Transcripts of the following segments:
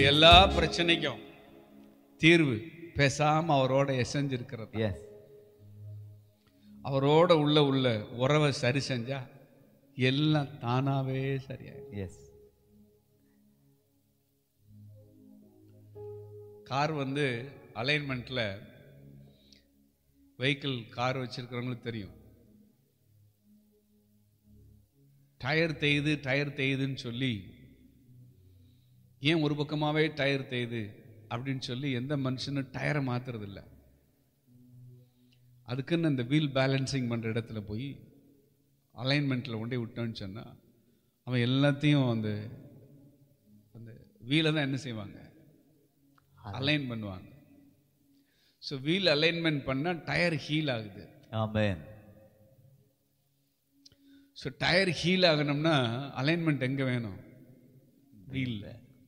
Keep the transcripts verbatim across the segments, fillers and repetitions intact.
எல்லா பிரச்சனைக்கும் தீர்வு பேசாம அவரோட எசைஞ்சு இருக்கிறது. அவரோட உள்ள உள்ள உறவை சரி செஞ்சா எல்லாம் தானாவே சரியாயிடும். கார் வந்து அலைன்மெண்ட்ல வெஹிக்கிள் கார் வச்சிருக்கிறவங்களுக்கு தெரியும். டயர் தேயுது டயர் தேயுதுன்னு சொல்லி ஏன் ஒரு பக்கமாவே டயர் தேயுது அப்படின்னு சொல்லி எந்த மனுஷனும் டயரை மாத்துறது இல்லை. அதுக்குன்னு அந்த வீல் பேலன்சிங் பண்ற இடத்துல போய் அலைன்மெண்ட்ல கொண்டே விட்டோன்னு சொன்னா அவன் எல்லாத்தையும் அந்த அந்த வீலை தான் என்ன செய்வாங்க, அலைன் பண்ணுவாங்க. ஸோ வீல் அலைன்மெண்ட் பண்ணா டயர் ஹீல் ஆகுது. ஆமென். ஸோ டயர் ஹீல் ஆகணும்னா அலைன்மெண்ட் எங்க வேணும், வீல்ல.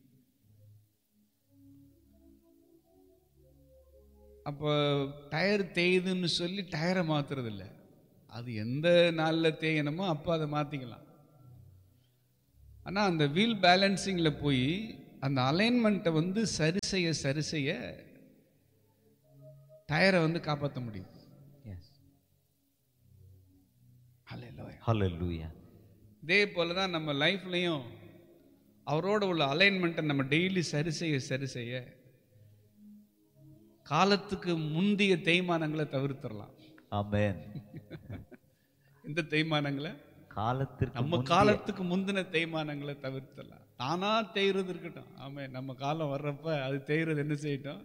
அப்போ டயர் தேயுதுன்னு சொல்லி டயரை மாத்துறது இல்லை. அது எந்த நாளில் தேயணுமோ அப்போ அதை மாற்றிக்கலாம். ஆனால் அந்த வீல் பேலன்சிங்கில் போய் அந்த அலைன்மெண்ட்டை வந்து சரி செய்ய சரி செய்ய டயரை வந்து காப்பாற்ற முடியும். இதே போல தான் நம்ம லைஃப்லையும் அவரோட உள்ள அலைன்மெண்ட்டை நம்ம டெய்லி சரி செய்ய சரி செய்ய காலத்துக்கு முந்தைய தேய்மானங்களை தவிர்த்திடலாம். ஆமென். இந்த தேய்மானங்களை காலத்திற்கு நம்ம காலத்துக்கு முந்தின தேய்மானங்களை தவிர்த்திடலாம். தானா தேய்றது இருக்கட்டும். ஆமே, நம்ம காலம் வர்றப்ப அது தேய்றது என்ன செய்யட்டும்.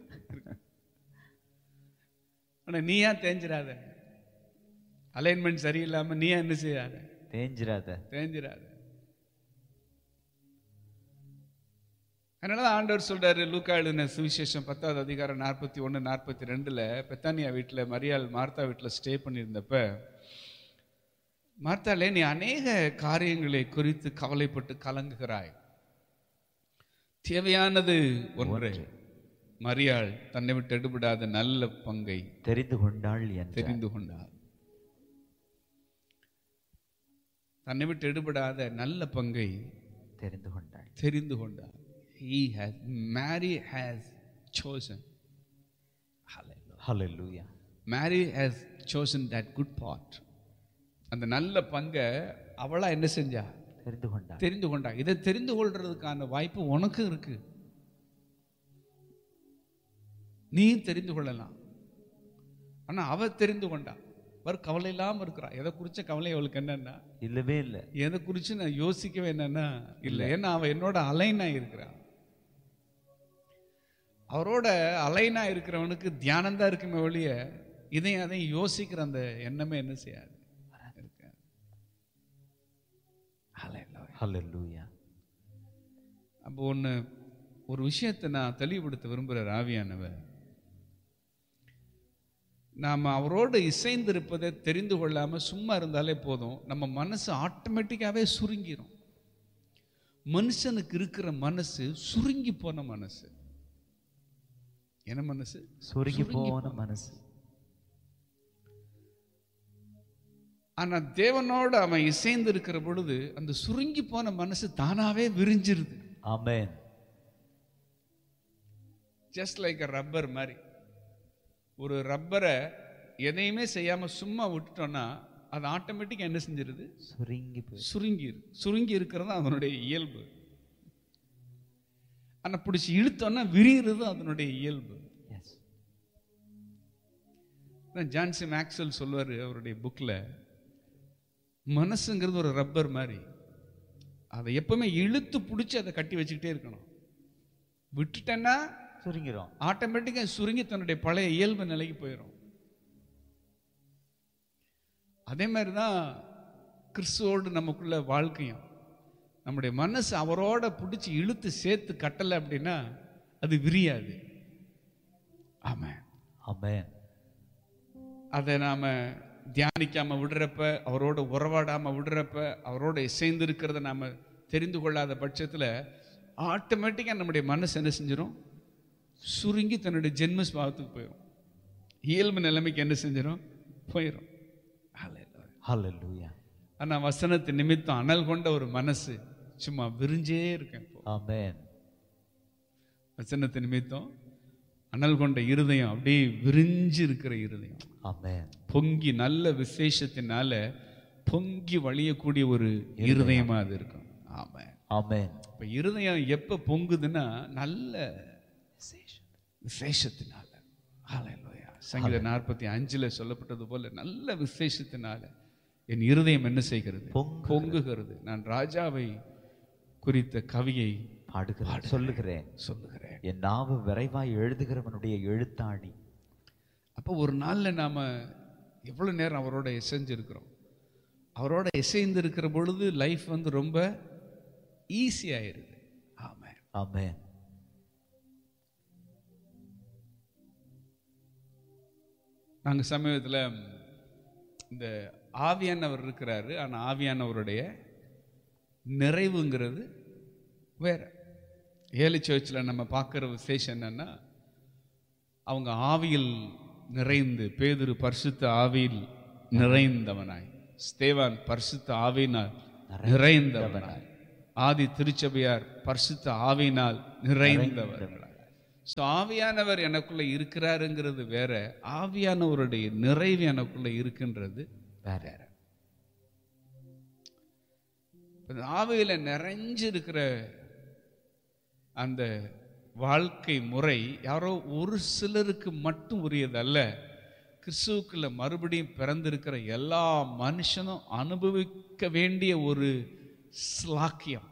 ஆனா நீயா தேஞ்சிராத, அலைன்மெண்ட் சரியில்லாம நீயா என்ன செய்யாத, தேஞ்சிராத தேஞ்சிராத. அதனால ஆண்டவர் சொல்றாரு, லூக்கா எழுதின சுவிசேஷம் பத்தாவது அதிகாரம் நாற்பத்தி ஒன்று நாற்பத்தி ரெண்டுல பெத்தானியா வீட்டில் மரியாள் மார்த்தா வீட்டில் ஸ்டே பண்ணியிருந்தப்ப, மார்த்தாலே நீ அநேக காரியங்களை குறித்து கவலைப்பட்டு கலங்குகிறாய், தேவையானது ஒன்று, மரியாள் தன்னை விட்டு எடுபடாத நல்ல பங்கை தெரிந்து கொண்டாள் தெரிந்து கொண்டாள். தன்னை விட்டு எடுபடாத நல்ல பங்கை தெரிந்து கொண்டாள் தெரிந்து கொண்டாள். He has, Mary has chosen. Hallelujah. Hallelujah. Mary has chosen that good part. அந்த நல்ல பங்கை அவளா என்ன செஞ்சா, தெரிந்து கொண்டா தெரிந்து கொண்டா. இதை தெரிந்து கொள்றதுக்கான வாய்ப்பு உனக்கு இருக்கு. நீ தெரிந்து கொள்ளலாம். ஆனா அவ தெரிந்து கொண்டா. அவர் கவலை இல்லாம இருக்கிறா. எதை குறிச்ச கவலை அவளுக்கு என்னன்னா இல்லவே இல்லை. எதை குறிச்சு நான் யோசிக்கவே என்னன்னா இல்லை. ஏன்னா அவ என்னோட அலைனா இருக்கிறா. அவரோட அலைனா இருக்கிறவனுக்கு தியானம் தான் இருக்குமே ஒழிய இதையும் அதையும் யோசிக்கிற அந்த எண்ணமே என்ன செய்யாது. அப்போ ஒன்று ஒரு விஷயத்தை நான் தெளிவுபடுத்த விரும்புகிற ஆவியானவர், நாம் அவரோடு இசைந்திருப்பதை தெரிந்து கொள்ளாமல் சும்மா இருந்தாலே போதும், நம்ம மனசு ஆட்டோமேட்டிக்காகவே சுருங்கிடும். மனுஷனுக்கு இருக்கிற மனசு சுருங்கி போன மனசு. என்ன மனசு? சுருங்கி போன மனசு. ஆனா தேவனோடு அவன் இசைந்து இருக்கிற பொழுது அந்த சுருங்கி போன மனசு தானாவே விரிஞ்சிருது. ஆமென். ஜஸ்ட் லைக் a ரப்பர் மாதிரி. ஒரு ரப்பரை எதையுமே செய்யாம சும்மா விட்டுட்டோம்னா அது ஆட்டோமேட்டிக்கா என்ன செஞ்சிருது, சுருங்கி சுருங்கி சுருங்கி இருக்கிறது அதனுடைய இயல்பு. ஆனா பிடிச்சி இழுத்தோம்னா விரிகிறது அதனுடைய இயல்பு. ஜான்சி மேக்ஸ்வெல் சொல்வாரு அவருடைய புக்ல, மனசுங்கிறது ஒரு ரப்பர் மாதிரி. அதை எப்பவுமே இழுத்து பிடிச்சி அதை கட்டி வச்சுக்கிட்டே இருக்கணும். விட்டுட்டேன்னா சுருங்கிடும், ஆட்டோமேட்டிக்கா சுருங்கி தன்னுடைய பழைய இயல்பு நிலைக்கு போயிடும். அதே மாதிரிதான் கிறிஸ்துவோடு நமக்குள்ள வாழ்க்கையும். நம்முடைய மனசு அவரோட பிடிச்சி இழுத்து சேர்த்து கட்டலை அப்படின்னா அது விரியாது. ஆமென். ஆமென். அதை நாம தியானிக்காம விடுறப்ப, அவரோட உறவாடாம விடுறப்ப, அவரோட இசைந்து இருக்கிறத நாம தெரிந்து கொள்ளாத பட்சத்தில் ஆட்டோமேட்டிக்கா நம்முடைய மனசு என்ன செஞ்சிடும், சுருங்கி தன்னுடைய ஜென்ம ஸ்வபாவத்துக்கு போயிடும். இயல்பு நிலைமைக்கு என்ன செஞ்சிடும், போயிடும். ஹல்லேலூயா. ஆனா வசனத்து நிமித்தம் அனல் கொண்ட ஒரு மனசு சும்மா விரிஞ்சே இருக்கேன். ஆமென். வசனத்து நிமித்தம் அனல் கொண்ட இருதயம் அப்படியே விரிஞ்சு இருக்கிற இருதயம். ஆமென். பொங்கி நல்ல விசேஷத்தினால பொங்கி வழியக்கூடிய ஒரு இருதயமா அது இருக்கும். ஆமென். ஆமென். இப்ப இருதயம் எப்ப பொங்குதுன்னா நல்ல விசேஷம் விசேஷத்தினால. ஹல்லேலூயா. சங்கீதம் நாற்பத்தி அஞ்சுல சொல்லப்பட்டது போல நல்ல விசேஷத்தினால என் இருதயம் என்ன செய்கிறது? பொங்குகிறது. நான் ராஜாவை குறித்த கவியை பாடுகிறேன், சொல்லுகிறேன் சொல்லுகிறேன். என் நாவு விரைவாய் எழுதுகிறவனுடைய எழுத்தாணி. அப்போ ஒரு நாள்ல நாம எவ்வளவு நேரம் அவரோட இசைஞ்சிருக்கிறோம். அவரோட இசைந்து இருக்கிற பொழுது லைஃப் வந்து ரொம்ப ஈஸி ஆயிருது. ஆமென். ஆமென். நாங்க சமீபத்தில் இந்த ஆவியானவர் இருக்கிறாரு, ஆனா ஆவியானவருடைய நிறைவுங்கிறது வேற. ஏழு சர்ச்சில் நம்ம பார்க்குற விசேஷம் என்னன்னா, அவங்க ஆவியில் நிறைந்து, பேதுரு பரிசுத்த ஆவியில் நிறைந்தவனாய், ஸ்தேவான் பரிசுத்த ஆவியினால் நிறைந்தவனாய், ஆதி திருச்சபையார் பரிசுத்த ஆவியினால் நிறைந்தவர்களாய். ஸோ ஆவியானவர் எனக்குள்ள இருக்கிறாருங்கிறது வேற, ஆவியானவருடைய நிறைவு எனக்குள்ள இருக்கின்றது வேற. ஆவியில நிறைஞ்சு இருக்கிற அந்த வாழ்க்கை முறை யாரோ ஒரு சிலருக்கு மட்டும் உரியதல்ல. கிறிஸ்துவுக்குள்ள மறுபடியும் பிறந்திருக்கிற எல்லா மனுஷனும் அனுபவிக்க வேண்டிய ஒரு ஸ்லாக்கியம்.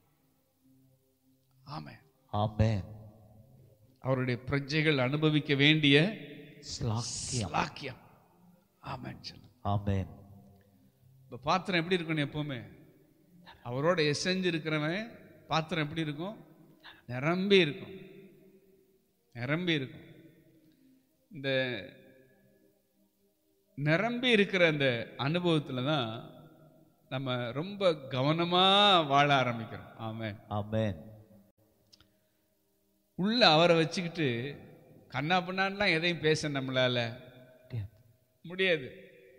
ஆமென். ஆமென். அவருடைய பிரஜைகள் அனுபவிக்க வேண்டிய ஸ்லாக்கியம். ஸ்லாக்கியம். ஆமென். ஆமென். இப்ப பாத்திரம் எப்படி இருக்கணும்? எப்பவுமே அவரோட எசைஞ்சு இருக்கிறவன் பாத்திரம் எப்படி இருக்கும்? நிரம்பி இருக்கும், நிரம்பி இருக்கும். இந்த நிரம்பி இருக்கிற அந்த அனுபவத்துல தான் நம்ம ரொம்ப கவனமா வாழ ஆரம்பிக்கிறோம். ஆமென். ஆமென். உள்ள அவரை வச்சுக்கிட்டு கண்ணா பண்ணான்லாம் எதையும் பேச நம்மளால முடியாது.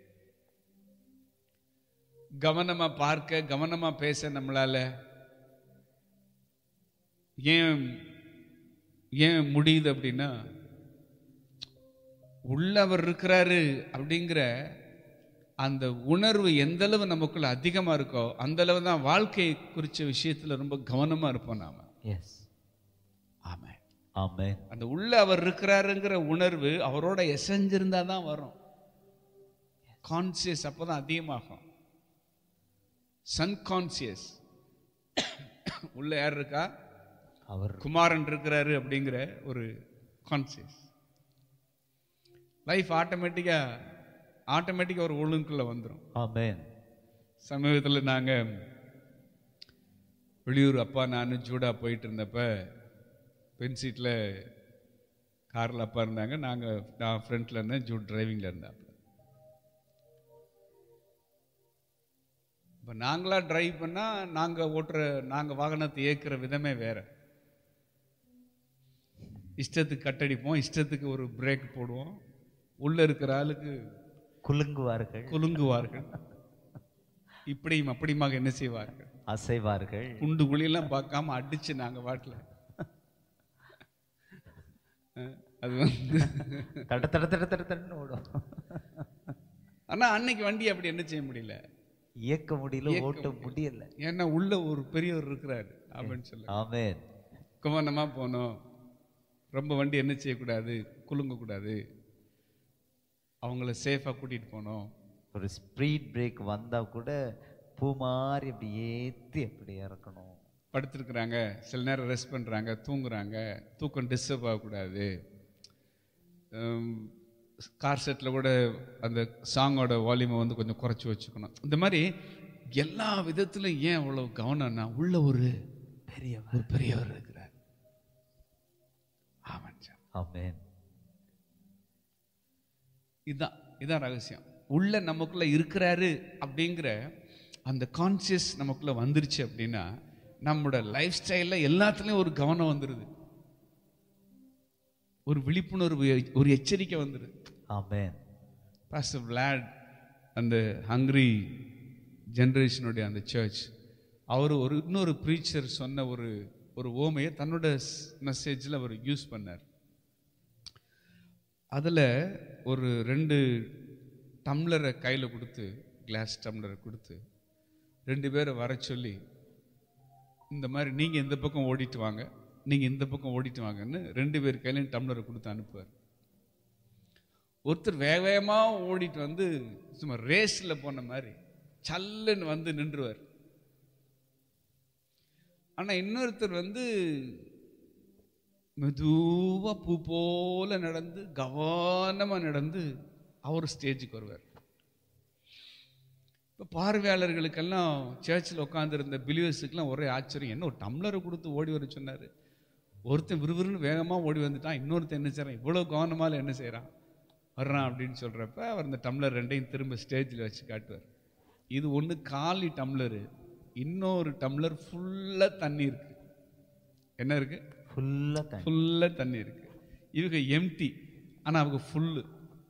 கவனமா பார்க்க, கவனமா பேச நம்மளால ஏன் ஏன் முடியுது அப்படின்னா, உள்ளவர் இருக்கிறாரு அப்படிங்கிற அந்த உணர்வு எந்த அளவு நமக்குள்ள அதிகமா இருக்கோ அந்த அளவு தான் வாழ்க்கை குறிச்ச விஷயத்துல ரொம்ப கவனமா இருப்போம் நாம. எஸ். ஆமென். ஆமென். அந்த உள்ள அவர் இருக்கிறாருங்கிற உணர்வு அவரோட எசைஞ்சிருந்தா தான் வரும். கான்சியஸ் அப்பதான் அதிகமாகும். சன்கான்சியஸ் உள்ள யார் இருக்கா? அவர் குமாரன் இருக்கிறாரு அப்படிங்கிற ஒரு கான்சியஸ். லைஃப் ஆட்டோமேட்டிக்கா ஆட்டோமேட்டிக்கா ஒரு ஒழுங்குக்குள்ள வந்துடும். ஆமென். சமீபத்தில் நாங்க வெளியூர் அப்பா நான் ஜூடா போயிட்டு இருந்தப்ப பென் சீட்டில் காரில் அப்பா இருந்தாங்க, நாங்கள் நான் ஃப்ரண்ட்ல இருந்தேன், ஜூட் டிரைவிங்கில் இருந்தாப்ப. இப்போ நாங்களாக டிரைவ் பண்ணால் நாங்கள் ஓட்டுற நாங்கள் வாகனத்தை இயக்குற விதமே வேற. இஷ்டத்துக்கு கட்டடிப்போம், இஷ்டத்துக்கு ஒரு பிரேக் போடுவோம். உள்ள இருக்கிற ஆளுக்கு குலுங்குவார்கள், குலுங்குவார்கள், இப்படியும் அப்படியுமாக என்ன செய்வார்கள்? அசைவார்கள். குண்டு குழியெல்லாம் பார்க்காம அடிச்சு நாங்க வாட்டில் அது வந்து தட தட தட தட தடன்னு ஓடும். ஆனா அன்னைக்கு வண்டி அப்படி என்ன செய்ய முடியல, இயக்க முடியல, ஓட்ட முடியல. ஏன்னா உள்ள ஒரு பெரியவர் இருக்கிறாரு அப்படின்னு சொல்ல. ஆமென். கவனமா போனோம். ரொம்ப வண்டி என்ன செய்யக்கூடாது, குலுங்க கூடாது. அவங்கள சேஃபா கூட்டிட்டு போனோம். ஒரு ஸ்பீட் பிரேக் வந்தா கூட பூ மாதிரி அப்படி ஏத்தி அப்படி இறக்கணும். படுத்திருக்கிறாங்க, சில நேரம் ரெஸ்ட் பண்றாங்க, தூங்குறாங்க, தூக்கம் டிஸ்டர்ப் ஆகக்கூடாது. கார் செட்டில் கூட அந்த சாங்கோட வால்யூமை வந்து கொஞ்சம் குறைச்சி வச்சுக்கணும். இந்த மாதிரி எல்லா விதத்திலும் ஏன் அவ்வளவு கவனம்னா உள்ள ஒரு பெரியவர் ஒரு பெரியவர் இருக்கிறார். ஆமாம் சார். ஆமென். இதுதான் இதுதான் ரகசியம். உள்ள நமக்குள்ள இருக்கிறாரு அப்படிங்கிற அந்த கான்சியஸ் நமக்குள்ள வந்துருச்சு அப்படின்னா நம்மளோட லைஃப் ஸ்டைல்ல எல்லாத்துலயும் ஒரு கவனம் வந்துருது, ஒரு விழிப்புணர்வு, ஒரு எச்சரிக்கை வந்துருது. ஆமென். பாஸ்டர் விளாட் அந்த ஹங்கிரி ஜெனரேஷனுடைய அந்த சர்ச், அவர் ஒரு இன்னொரு ப்ரீச்சர் சொன்ன ஒரு ஒரு ஓமையை தன்னோட மெசேஜில் அவர் யூஸ் பண்ணார். அதில் ஒரு ரெண்டு டம்ளரை கையில் கொடுத்து, கிளாஸ் டம்ளரை கொடுத்து ரெண்டு பேரை வர சொல்லி, இந்த மாதிரி நீங்கள் இந்த பக்கம் ஓடிட்டு வாங்க, நீங்கள் இந்த பக்கம் ஓடிட்டு வாங்கன்னு ரெண்டு பேர் கையிலையும் டம்ளரை கொடுத்து அனுப்புவார். ஒருத்தர் வேக வேகமாக ஓடிட்டு வந்து சும்மா ரேஸில் போன மாதிரி சல்லுன்னு வந்து நின்றுவார். ஆனால் இன்னொருத்தர் வந்து மெதுவாக பூ போல நடந்து கவனமாக நடந்து அவர் ஸ்டேஜுக்கு வருவார். இப்போ பார்வையாளர்களுக்கெல்லாம் சர்ச்சில் உட்காந்துருந்த பிலிவர்ஸுக்கெல்லாம் ஒரே ஆச்சரியம், என்ன ஒரு டம்ளரை கொடுத்து ஓடி வர சொன்னார், ஒருத்தன் விறுவிறுன்னு வேகமாக ஓடி வந்துட்டான், இன்னொருத்தன் என்ன செய்கிறான், இவ்வளோ கவனமாக என்ன செய்கிறான் வர்றான் அப்படின்னு சொல்கிறப்ப அவர் இந்த டம்ளர் ரெண்டையும் திரும்ப ஸ்டேஜில் வச்சு காட்டுவார். இது ஒன்று காலி டம்ளரு, இன்னொரு டம்ளர் ஃபுல்லாக தண்ணி இருக்கு. என்ன இருக்கு? ஃபுல்லாக தண்ணி, ஃபுல்லாக தண்ணி இருக்கு. இவங்க எம்டி, ஆனால் அவங்க ஃபுல்லு.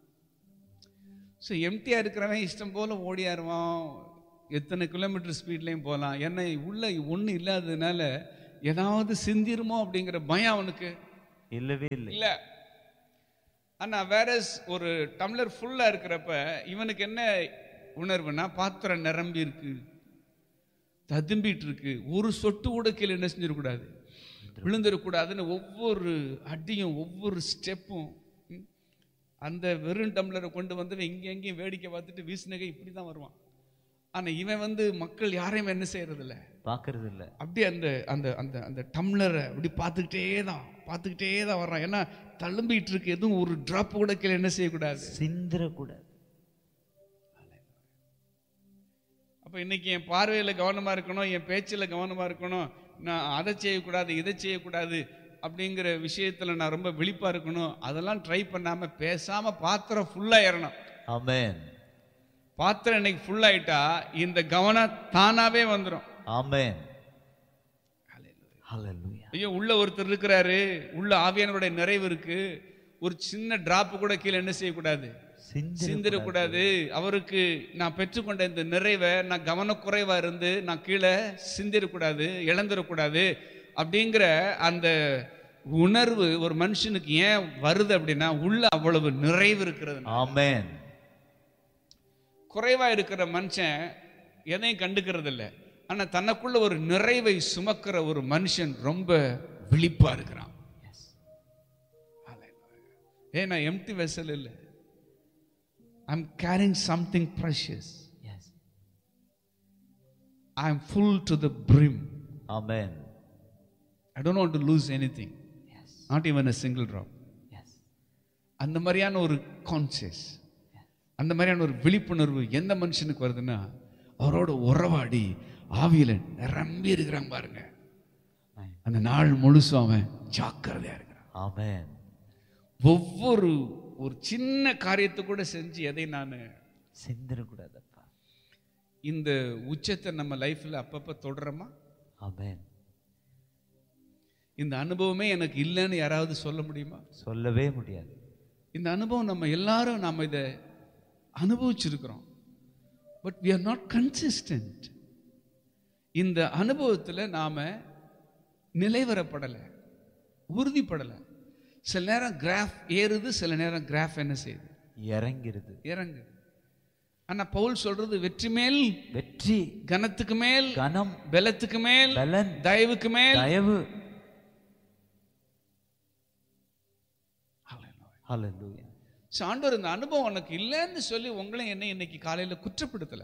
ஸோ எம்டியாக இருக்கிறவன் இஷ்டம் போல் ஓடியாருவான், எத்தனை கிலோமீட்டர் ஸ்பீட்லேயும் போகலாம். ஏன்னா உள்ள ஒன்றும் இல்லாததுனால ஏதாவது சிந்திருமோ அப்படிங்கிற பயம் அவனுக்கு இல்லவே இல்லை இல்லை. ஆனால் வேற ஒரு டம்ளர் ஃபுல்லாக இருக்கிறப்ப இவனுக்கு என்ன உணர்வுனா, பாத்திரம் நிரம்பி இருக்கு, ததும்பிட்டு இருக்கு, ஒரு சொட்டு கூட கீழே என்ன செஞ்சிடக்கூடாது, விழுந்துடக்கூடாதுன்னு ஒவ்வொரு அடியும் ஒவ்வொரு ஸ்டெப்பும் அந்த வெறும் டம்ளரை கொண்டு வந்து இங்கே எங்கேயும் வேடிக்கை பார்த்துட்டு வீசினகை இப்படி தான் வருவான். ஆனால் இவன் வந்து மக்கள் யாரையும் என்ன செய்யறது இல்லை, பார்க்கறது இல்லை. அப்படியே அந்த அந்த அந்த அந்த டம்ளரை அப்படி பார்த்துக்கிட்டே தான் பார்த்துக்கிட்டே தான் வர்றான். ஏன்னா தழும்பிட்டு இருக்கு, எதுவும் ஒரு டிராப் கூட கீழே என்ன செய்யக்கூடாது, சிந்திரக்கூடாது. அப்போ இன்னைக்கு என் பார்வையில் கவனமாக இருக்கணும், என் பேச்சில் கவனமாக இருக்கணும், நான் அதை செய்யக்கூடாது இதை செய்யக்கூடாது அப்படிங்கிற விஷயத்தில் நான் ரொம்ப விழிப்பாக இருக்கணும். அதெல்லாம் ட்ரை பண்ணாமல் பேசாமல் பாத்திரம் ஃபுல்லாக ஏறணும். ஆமென். பாத்திரம் இன்னைக்கு ஃபுல்லாயிட்டா இந்த கவனம் தானாகவே வந்துடும். ஆமென். ஹல்லேலூயா. ஐயோ, உள்ள ஒருத்தர் இருக்கிறாரு, உள்ள ஆவியானவருடைய நிறைவு இருக்கு, ஒரு சின்ன டிராப் கூட கீழே என்ன செய்யக்கூடாது, சிந்திடக்கூடாது. அவருக்கு நான் பெற்றுக்கொண்ட இந்த நிறைவை நான் கவனக்குறைவா இருந்து நான் கீழே சிந்திடக்கூடாது, இழந்துடக்கூடாது அப்படிங்கிற அந்த உணர்வு ஒரு மனுஷனுக்கு ஏன் வருது அப்படின்னா, உள்ள அவ்வளவு நிறைவு இருக்கிறது. ஆமென். குறைவா இருக்கிற மனுஷன் எதையும் கண்டுக்கிறது இல்லை. ஆனா தனக்குள்ள ஒரு நிறைவை சுமக்கிற ஒரு மனுஷன் ரொம்ப விழிப்பா இருக்கிறான். ஏன்னா எம்டி வெசல் இல்லை, I'm carrying something precious. Yes. I'm full to the brim. Amen. I don't want to lose anything. Yes. Not even a single drop. Yes. அந்த மாதிரியான ஒரு கான்சியஸ், அந்த மாதிரியான ஒரு விழிப்புணர்வு எந்த மனுஷனுக்கு வருதுன்னா, அவரோட உறவாடி ஆவியில நிரம்பி இருக்கிறான் பாருங்க, அந்த நாள் முழுசும் அவன் ஜாக்கிரதையா இருக்கிறான். ஆமென். ஒவ்வொரு ஒரு சின்ன காரியத்தை கூட செஞ்சு எதை நான் சிந்திரக்கூடாதப்பா. இந்த உச்சத்தை நம்ம லைஃப்ல அப்பப்ப தொடரமா? ஆமென். இந்த அனுபவமே எனக்கு இல்லைன்னு யாராவது சொல்ல முடியுமா? சொல்லவே முடியாது. இந்த அனுபவம் நம்ம எல்லாரும் நாம இதை அனுபவிச்சிருக்கிறோம். But we are not consistent. இந்த அனுபவத்தில் நாம நிலைவரப்படலை, உறுதிப்படலை. சில நேரம் கிராஃப் ஏறுது, சில நேரம் கிராஃப் என்ன செய்யுது, இறங்கிருது, இறங்குது. ஆனா பவுல் சொல்றது வெற்றி மேல் வெற்றி, கனத்துக்கு மேல் கனம், பலத்துக்கு மேல் பலன், தயவுக்கு மேல் தயவு. ஹல்லேலூயா. ஆண்டவர் இந்த அனுபவம் உனக்கு இல்லைன்னு சொல்லி உங்களை என்ன இன்னைக்கு காலையில குற்றப்படுத்தல.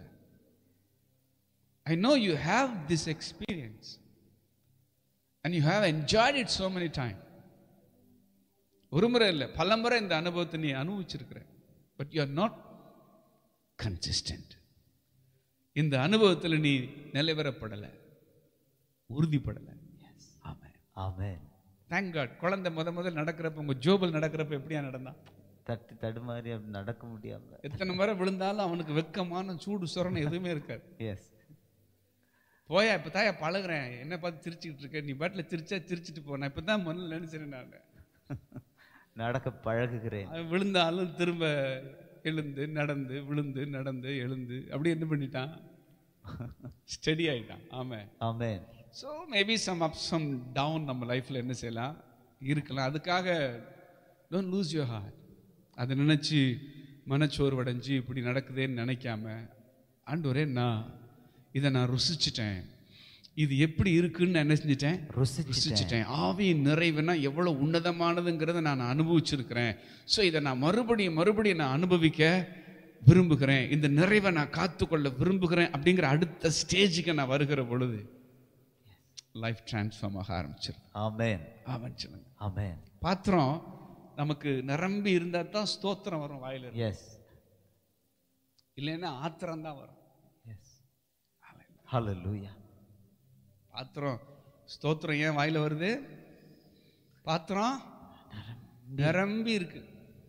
I know you have this experience and you have enjoyed it so many times. ஒரு முறை இல்லை, பல முறை இந்த அனுபவத்தை நீ அனுபவிச்சிருக்கிற. But you are not consistent. இந்த அனுபவத்தில் நீ நிலைவரப்படலை, உறுதிப்படலை. ஆமென். ஆமென். Thank God. குழந்தை முத முதல் நடக்கிறப்ப, உங்க ஜோபல் நடக்கிறப்ப எப்படியா நடந்தான்? தட்டு தடுமாறி அப்படி நடக்க முடியாம எத்தனை முறை விழுந்தாலும் அவனுக்கு வெக்கமான சூடு சொரணை எதுவுமே இருக்காது. எஸ். போயா இப்போ தாயா பழகுறேன், என்ன பார்த்து சிரிச்சுக்கிட்டு இருக்க, நீ பாட்டில் சிரிச்சா சிரிச்சுட்டு போனேன், இப்போ தான் முதல்ல நினைச்சிருந்தேன் நான் நடக்க பழகுகிறேன். விழுந்தாலும் திரும்ப எழுந்து நடந்து விழுந்து நடந்து எழுந்து அப்படி என்ன பண்ணிட்டான், ஸ்டெடி ஆயிட்டான். ஆமென். ஆமென். So maybe some up some down நம்ம லைஃப்பில் என்ன செய்யலாம் இருக்கலாம். அதுக்காக டோன்ட் லூஸ் யுவர் ஹார்ட். அதை நினச்சி மனச்சோர்வடைஞ்சு இப்படி நடக்குதேன்னு நினைக்காம, ஆண்டவரே நான் இதை நான் ருசிச்சிட்டேன், இது எப்படி இருக்குன்னு என்ன செஞ்சிட்டேன், ருசிச்சிட்டேன். ஆவியின் நிறைவுனா எவ்வளோ உன்னதமானதுங்கிறத நான் அனுபவிச்சிருக்கிறேன். ஸோ இதை நான் மறுபடியும் மறுபடியும் நான் அனுபவிக்க விரும்புகிறேன், இந்த நிறைவை நான் காத்துக்கொள்ள விரும்புகிறேன் அப்படிங்கிற அடுத்த ஸ்டேஜுக்கு நான் வருகிற பொழுது லைஃப் டிரான்ஸ்ஃபார்ம் ஆக ஆரம்பிச்சிரு. ஆமென். ஆமென் சொல்லுங்க. ஆமென். பாத்திரம் நமக்கு நிரம்பி இருந்தால் தான் ஸ்தோத்திரம் வரும் வாயில. எஸ். இல்லைன்னா ஆத்திரம் தான் வரும். எஸ். ஹல்லேலூயா. பாத்திரம் ஸ்தோத்திரம் ஏன் வாயில வருது? பாத்திரம் நிரம்பி இருக்கு.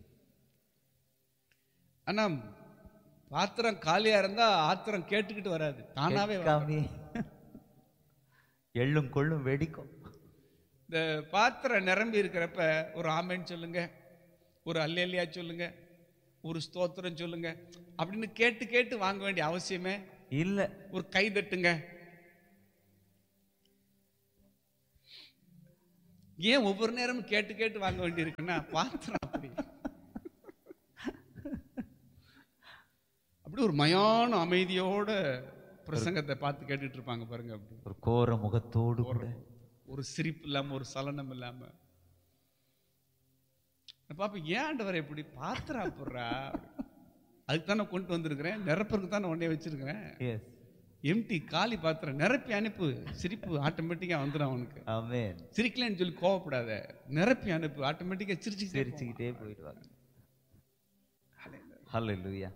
ஆனா பாத்திரம் காலியா இருந்தா ஆத்திரம் கேட்டுக்கிட்டு வராது, தானாவே வராது. எள்ளும் கொள்ளும் வெடிக்கும். இந்த பாத்திரம் நிரம்பி இருக்கிறப்ப ஒரு ஆமென் சொல்லுங்க, ஒரு அல்லேலியா சொல்லுங்க, ஒரு ஸ்தோத்திரம் சொல்லுங்க அப்படின்னு கேட்டு கேட்டு வாங்க வேண்டிய அவசியமே இல்ல. ஒரு கை தட்டுங்க. ஏன் ஒவ்வொரு நேரமும் கேட்டு கேட்டு வாங்க வேண்டி இருக்குன்னா பாத்திரம் அப்படி அப்படி ஒரு மயான அமைதியோட பிரசங்கத்தை பார்த்து கேட்டுட்டு இருப்பாங்க பாருங்க. அப்படி ஒரு கோர முகத்தோடு கூட, ஒரு சிரிப்பு இல்லாம, ஒரு சலனம் இல்லாம பாப்பா, ஏன் ஆண்டவரை இப்படி பாத்திரம் ஆப்புறா? அதுக்கு தானே கொண்டு வந்திருக்கிறேன், நிரப்பருக்கு தானே ஒன்னே வச்சிருக்கிறேன். எம்டி காலி பாத்திரம் நிரப்பி அனுப்பு, சிரிப்பு ஆட்டோமேட்டிக்கா வந்துடும் அவனுக்கு. ஆமென். சிரிக்கலன்னு சொல்லி கோவப்படாத, நிரப்பி அனுப்பு, ஆட்டோமேட்டிக்கா சிரிச்சு சிரிச்சுக்கிட்டே போயிடுவாங்க. ஹல்லேலூயா.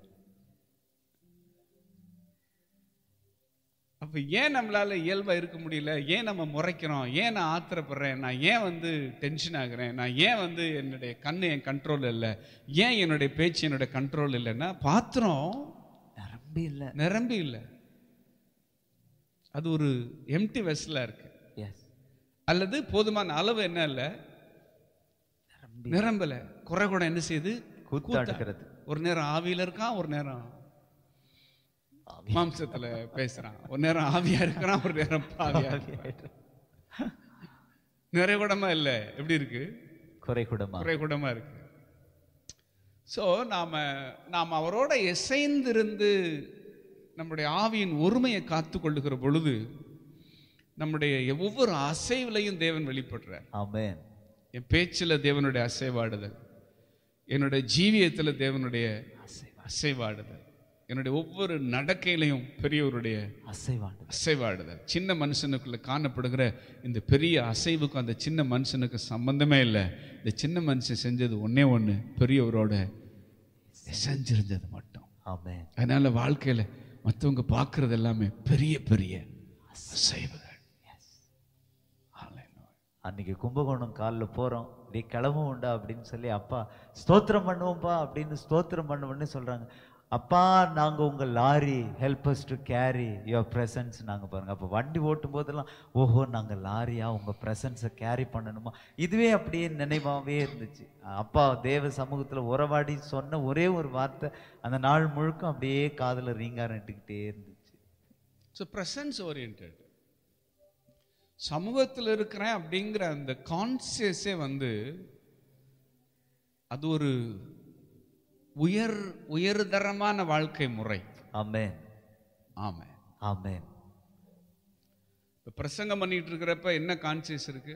அப்ப ஏன் நம்மளால இயல்பா இருக்க முடியல? ஏன் நம்ம முறைக்கிறோம்? ஏன் நான் ஆத்திரப்படுறேன்? நான் ஏன் வந்து டென்ஷன் ஆகுறேன்? நான் ஏன் வந்து என்னுடைய கண்ணு என் கண்ட்ரோல் இல்லை? ஏன் என்னுடைய பேச்சு என்னுடைய கண்ட்ரோல் இல்லைன்னா பாத்திரம் நிரம்பி இல்லை. நிரம்பி இல்லை. அது ஒரு எம்டி வெஸ்லா இருக்கு. அல்லது போதுமான அளவு என்ன இல்லை, நிரம்பல. குறை கூட என்ன செய்யுது? கூத்தாடுகிறது. ஒரு நேரம் ஆவியில இருக்கான், ஒரு நேரம் மாம்சத்துல பேசுறான், ஒரு நேரம் ஆவியா இருக்கிறான், ஒரு நேரம் பாவியா. நிறைகுடமா இல்ல, எப்படி இருக்கு? குறைகுடமா குறைகுடமா இருக்கு. சோ நாம நாம் அவரோட இசைந்திருந்து நம்முடைய ஆவியின் ஒருமையை காத்து கொள்ளுகிற பொழுது நம்முடைய ஒவ்வொரு அசைவிலையும் தேவன் வெளிப்படுறார். ஆமென். என் பேச்சுல தேவனுடைய அசைவாடுதல், என்னுடைய ஜீவியத்துல தேவனுடைய அசைவாடுதல், என்னுடைய ஒவ்வொரு நடக்கையிலையும் பெரியவருடைய அசைவாடுதல் அசைவாடுதல். சின்ன மனுஷனுக்குள்ள காணப்படுகிற இந்த பெரிய அசைவுக்கும் அந்த சின்ன மனுஷனுக்கு சம்பந்தமே இல்லை. இந்த சின்ன மனுஷன் செஞ்சது ஒன்னே ஒண்ணு, பெரியவரோட செஞ்சிருந்தது மட்டும். ஆமென். அதனால வாழ்க்கையில மற்றவங்க பார்க்கறது எல்லாமே பெரிய பெரிய அசைவுகள். அன்னைக்கு கும்பகோணம் காலில் போறோம், நீ கிளம்பும் உண்டா அப்படின்னு சொல்லி அப்பா ஸ்தோத்திரம் பண்ணுவோம்ப்பா அப்படின்னு ஸ்தோத்திரம் பண்ணுவோம்னு சொல்றாங்க. அப்பா நாங்கள் உங்கள் lorry, help us to carry your presence. நாங்கள் பாருங்கள், அப்போ வண்டி ஓட்டும் போதெல்லாம் ஓஹோ நாங்கள் லாரியா உங்கள் ப்ரெசன்ஸை கேரி பண்ணணுமா, இதுவே அப்படியே நினைவாகவே இருந்துச்சு. அப்பா தேவ சமூகத்தில் உறவாடி சொன்ன ஒரே ஒரு வார்த்தை அந்த நாள் முழுக்க அப்படியே காதில் ரீங்காரட்டுக்கிட்டே இருந்துச்சு. ஸோ ப்ரெசன்ஸ் ஓரியன்டட் சமூகத்தில் இருக்கிறேன் அப்படிங்கிற அந்த கான்சியஸே வந்து அது ஒரு உயர் உயர்தரமான வாழ்க்கை முறை. ஆமென். ஆமென். ஆமென். பிரசங்கம் பண்ணிட்டு இருக்கிறப்ப என்ன கான்சியஸ் இருக்கு?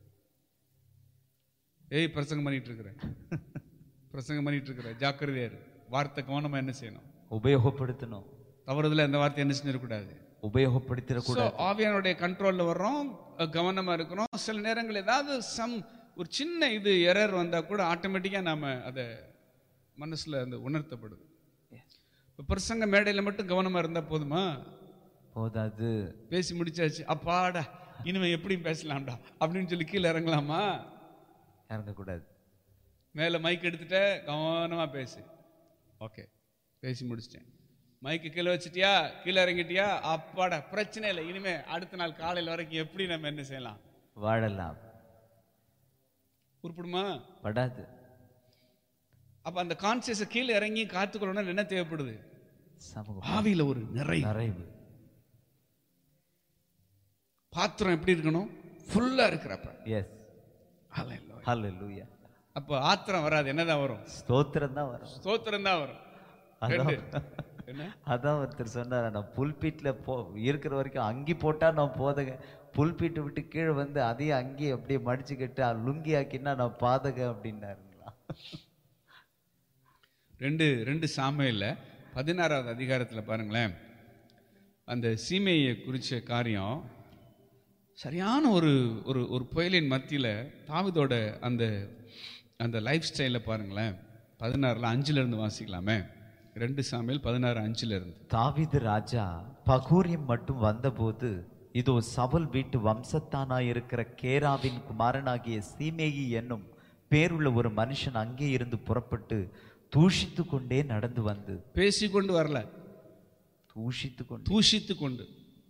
ஏய் பிரசங்கம் பண்ணிட்டு இருக்கிற பிரசங்கம் பண்ணிட்டு இருக்கிற ஜாக்கிரதையா இரு. வார்த்தை கவனமா என்ன செய்யணும்? உபயோகப்படுத்தணும். தவறுதல அந்த வார்த்தை என்ன செஞ்சிடக்கூடாது, உபயோகப்படுத்திடக்கூடாது. ஆவியானுடைய கண்ட்ரோல்ல வர்றோம், கவனமா இருக்கிறோம். சில நேரங்கள் ஏதாவது சம் ஒரு சின்ன இது எரர் வந்தா கூட ஆட்டோமேட்டிக்கா நாம அதை மனசுல அந்த உணர்த்தப்படுது. பிரசங்க மேடையில மட்டும் கவனமா இருந்தா போதுமா? போதாது. பேசி முடிச்சாச்சு, அப்பாடா இனிமே எப்படி பேசலாம்டா அப்படின்னு சொல்லி கீழே இறங்கலாமா? இறங்கக்கூடாது. மேல மைக் எடுத்துட்ட, கவனமா பேசு. ஓகே பேசி முடிச்சிட்டேன். மைக்கு கீழே வச்சுட்டியா, கீழே இறங்கிட்டியா, அப்பாடா பிரச்சனை இல்லை, இனிமே அடுத்த நாள் காலையில் வரைக்கும் எப்படி நம்ம என்ன செய்யலாம், வாழலாம். உருப்படுமா? படாது. அப்ப அந்த கான்சியஸ கீழே இறங்கி காத்துக்கொள்ளணும். என்ன தேவைப்படுது? ஆவியில ஒரு நிறைவு. பாத்திரம் எப்படி இருக்கணும்? ஃபுல்லா இருக்கிறப்ப. எஸ், ஹல்லேலூயா. ஹல்லேலூயா. அப்போ ஆத்திரம் வராது, என்னதான் வரும்? ஸ்தோத்திரம் தான் வரும். ஸ்தோத்திரம் தான் வரும். அதான் ரெண்டு. என்ன? அதான் ஒருத்தர் சொன்னார், நான் புல்பீட்ல போ இருக்கிற வரைக்கும் அங்கி போட்டா நான் போதக, புல்பீட்டை விட்டு கீழே வந்து அதையும் அங்கேயே அப்படியே மடிச்சுக்கிட்டு லுங்கி ஆக்கினா நான் பாதக அப்படின்னாருங்களா. ரெண்டு ரெண்டு சாமுவேல்ல பதினாறாவது அதிகாரத்துல பாருங்களேன், அந்த சீமையை குறிச்ச காரியம் சரியான ஒரு ஒரு ஒரு புயலின் மத்தியில தாவீதோட அந்த அந்த லைஃப் ஸ்டைல பாருங்களேன். பதினாறுல அஞ்சுல இருந்து வாசிக்கலாமே. ரெண்டு சாமுவேல் பதினாறு அஞ்சுல இருந்து. தாவீது ராஜா பகூரியம் மட்டும் வந்தபோது, இதோ சவுல் வீட்டு வம்சத்தானாயிருக்கிற கேராவின் குமாரனாகிய சீமேயி என்னும் பேருள்ள ஒரு மனுஷன் அங்கே இருந்து புறப்பட்டு தூஷித்து கொண்டே நடந்து வந்து, பேசிக்கொண்டு வரல, தூஷித்து கொண்டு தூஷித்து கொண்டு,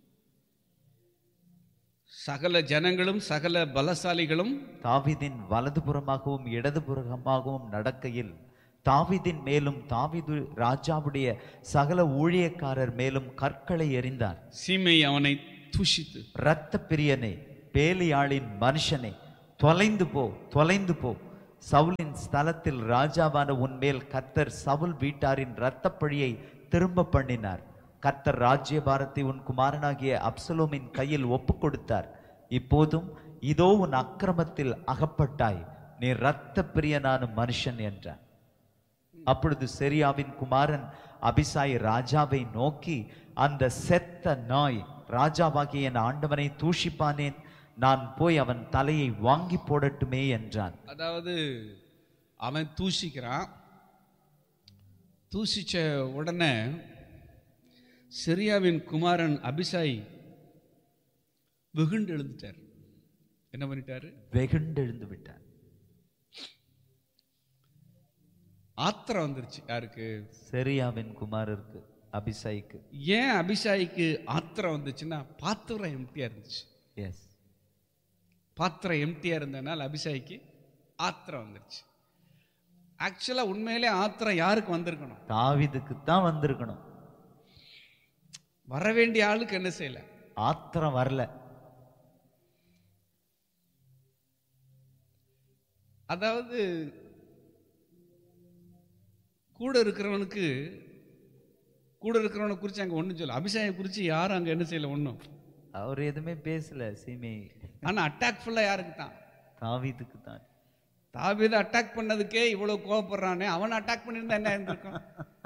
சகல ஜனங்களும் சகல பலசாலிகளும் தாவீதின் வலதுபுறமாகவும் இடதுபுறமாகவும் நடக்கையில், தாவீதின் மேலும் தாவீது ராஜாவுடைய சகல ஊழியக்காரர் மேலும் கற்களை எறிந்தான். சீமை அவனை தூஷித்து, இரத்த பிரியனே, பேலியாளின் மனுஷனே, தொலைந்து போ, தொலைந்து போ. சவுலின் ஸ்தலத்தில் ராஜாவான உன்மேல் கர்த்தர் சவுல் வீட்டாரின் இரத்த பழியை திரும்ப பண்ணினார். கர்த்தர் ராஜ்யபாரத்தை உன் குமாரனாகிய அப்சலோமின் கையில் ஒப்பு கொடுத்தார். இப்போதும் இதோ உன் அக்கிரமத்தில் அகப்பட்டாய், நீ இரத்த பிரியனான மனுஷன் என்றார். அப்பொழுது செரியாவின் குமாரன் அபிசாய் ராஜாவை நோக்கி, அந்த செத்த நாய் ராஜாவாகிய என் ஆண்டவனை தூஷிப்பானேன், நான் போய் அவன் தலையை வாங்கி போடட்டுமே என்றான். அதாவது அவன் தூஷிக்கிறான். தூஷிச்ச உடனே செரியாவின் குமாரன் அபிசாய் வெகுண்டு எழுந்துட்டார். என்ன பண்ணிட்டாரு? வெகுண்டு எழுந்து விட்டார். ஆத்திரம் வந்துருச்சு. யாருக்கு? செரியாவின் குமாரருக்கு, அபிசாய்க்கு. ஏன் அபிசாய்க்கு ஆத்திரம் வந்துச்சுன்னா, பாத்திரம் எம்டியா இருந்துச்சு. எஸ், பாத்திரம் எம்டியா இருந்ததுனால அபிசாய்க்கு ஆத்திரம் வந்துருச்சு. ஆக்சுவலா உண்மையிலே ஆத்திரம் யாருக்கு வந்திருக்கணும்? தாவீதுக்கு தான் வந்திருக்கணும். வர வேண்டிய ஆளுக்கு என்ன செய்யல? ஆத்திரம் வரல. அதாவது கூட இருக்கிறவனுக்கு கூட இருக்கிறவனை குறித்து அங்க ஒண்ணும் சொல்ல, அபிஷேகம் குறித்து யாரும் அங்க என்ன செய்யல, ஒண்ணும். அவர் எதுவுமே பேசல சீமை. ஆனா அட்டாக் ஃபுல்லா யாருக்கு தான்? தாவீதுக்கு தான். தாவீது அட்டாக் பண்ணதுக்கே இவ்வளவு கோவப்படுறானே, அவன் அட்டாக் பண்ணியிருந்தா என்ன இருந்திருக்கும்?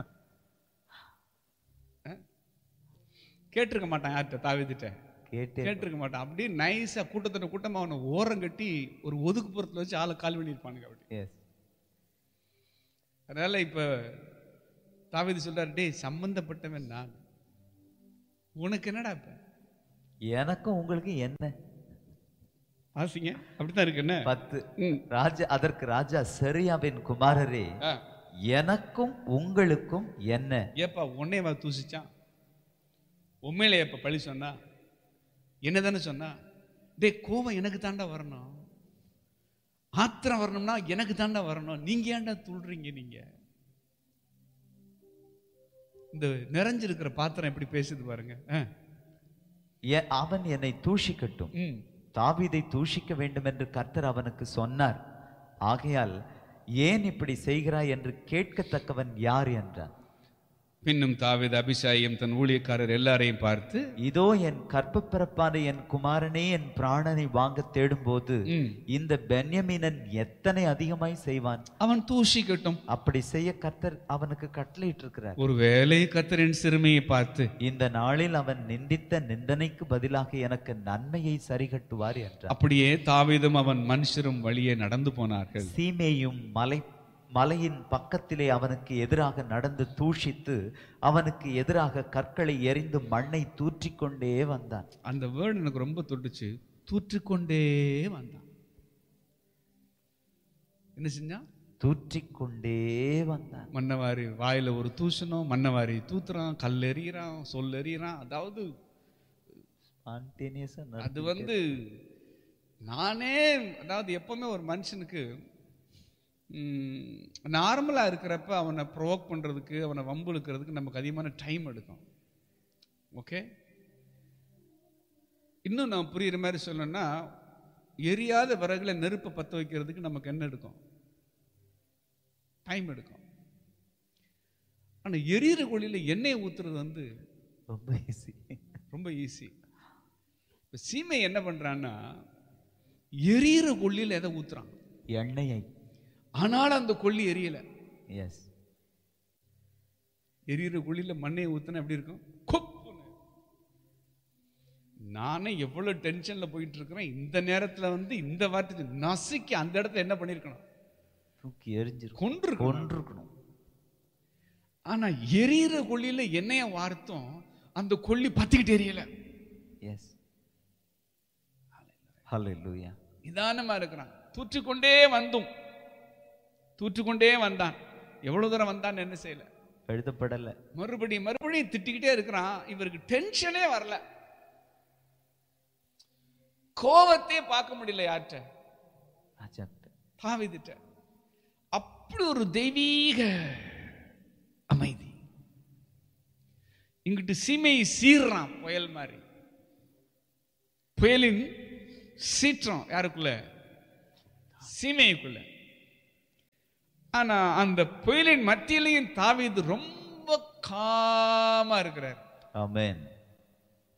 கேட்டிருக்க மாட்டான் யார்கிட்ட? தாவீதுட்ட கேட்டே கேட்டிருக்க மாட்டான். அப்படியே நைஸா கூட்டத்தோட கூட்டமா அவனை ஓரம் கட்டி ஒரு ஒதுக்குப்புறத்துல வச்சு ஆளை கால் பண்ணியிருப்பானுங்க அப்படி. எஸ். அதனால இப்ப தாவீது சொல்றாரு, டேய் சம்பந்தப்பட்டவன் நான், உனக்கு என்னடா இப்ப? எனக்கும் உங்களுக்கு என்ன? வாசிங்க, அப்படித்தான் இருக்கு. என்ன பத்து. ராஜா அதற்கு ராஜா, செரியாவின் குமாரரே, எனக்கும் உங்களுக்கும் என்ன? ஏப்பா உன்னை வா தூசிச்சான்? உண்மையில எப்ப பழி சொன்னா? என்னதானே சொன்னா? டே கோவம் எனக்கு தாண்டா வரணும், ஆத்திரம் வரணும்னா எனக்கு தாண்டா வரணும், நீங்க ஏன்டா துள்றீங்க? நீங்க இந்த நிறைஞ்சிருக்கிற பாத்திரம் எப்படி பேசுது பாருங்க. அவன் என்னை தூஷிக்கட்டும், தாவீதை தூஷிக்க வேண்டும் என்று கர்த்தர் அவனுக்கு சொன்னார். ஆகையால் ஏன் இப்படி செய்கிறாய் என்று கேட்கத்தக்கவன் யார் என்றான். பின்னும் தாவீது அபிஷாயும் தன் ஊழியக்காரர் எல்லாரையும் பார்த்து, இதோ என் கற்ப பிறப்பான என் குமாரனே என் பிராணனை வாங்க தேடும் போது இந்த பென்யமீனன் எத்தனை அதிகமாய் செய்வான், அவன் தூஷிக்கட்டும். அப்படி செய்ய கர்த்தர் அவனுக்கு கட்டளையிட்டு இருக்கிறார். ஒரு வேளை கர்த்தரின் சிறுமையை பார்த்து இந்த நாளில் அவன் நிந்தித்த நிந்தனைக்கு பதிலாக எனக்கு நன்மையை சரிகட்டுவார் என்றார். அப்படியே தாவீதும் அவன் மனுஷரும் வழியே நடந்து போனார்கள். சீமேயும் மலை மலையின் பக்கத்திலே அவனுக்கு எதிராக நடந்து தூஷித்து அவனுக்கு எதிராக கற்களை எறிந்து மண்ணை தூற்றிக்கொண்டே வந்தான். அந்த வேர்டு எனக்கு ரொம்ப தொட்டுச்சு. தூற்றிக்கொண்டே வந்தான். என்ன செஞ்சான்? தூற்றிக்கொண்டே வந்தான். மன்னவாரி வாயில ஒரு தூசணும், மன்னவாரி தூத்துறான், கல் எறிகிறான், சொல் எறிகிறான். அதாவது அது வந்து நானே, அதாவது எப்பவுமே ஒரு மனுஷனுக்கு நார்மலா இருக்கிறப்ப அவனை ப்ரோவோக் பண்றதுக்கு, அவனை வம்புழுக்கிறதுக்கு நமக்கு அதிகமான டைம் எடுக்கும். ஓகே, இன்னும் நான் புரியுற மாதிரி சொல்லணும்னா, எரியாத விறகுல நெருப்பை பற்ற வைக்கிறதுக்கு நமக்கு என்ன எடுக்கும்? டைம் எடுக்கும். ஆனா எரியிற கொள்ளியில எண்ணெயை ஊத்துறது வந்து ரொம்ப ஈஸி. ரொம்ப ஈஸி. இப்ப சீமை என்ன பண்றான்னா, எரியிற கொள்ளியில எதை ஊத்துறான்? எண்ணெயை. ஆனால் அந்த கொள்ளி எரியல. எஸ். எரியிற கொள்ளியில மண்ணையை ஊத்துனா எப்படி இருக்கும்? கொப்புன்னு. நானே எவ்வளவு டென்ஷன்ல போயிட்டு இருக்கிறேன், இந்த நேரத்துல வந்து இந்த வார்த்தை நசுக்கி அந்த இடத்துல என்ன பண்ணிருக்கணும்? தூக்கி எரிஞ்சிருக்கும், கொன்று கொன்றுக்கணும். ஆனா எரியிற கொள்ளியில எண்ணெய வார்த்தோம், அந்த கொள்ளி பத்திக்கிட்டு எரியல. எஸ். ஹல்லேலூயா. நிதானமா இருக்கிறான். தூற்றிக்கொண்டே வந்தும் தூற்றிக்கொண்டே வந்தான். எவ்வளவு தூரம் வந்தான் என்ன செய்யல, எழுதப்படல. மறுபடியும் மறுபடியும் திட்டிக்கிட்டே இருக்கிறான். இவருக்கு டென்ஷனே வரல, கோவத்தையே பார்க்க முடியல. யார்கிட்ட? தாவீதுட்ட. அப்படி ஒரு தெய்வீக அமைதி. இங்கிட்டு சீமையை சீர்றான் புயல் மாதிரி. புயலின் சீற்றம் யாருக்குள்ள? சீமைக்குள்ள. ஆனா அந்த புயலின் மத்தியிலையும் தாவீது ரொம்ப காமா இருக்கிறார். ஆமென்.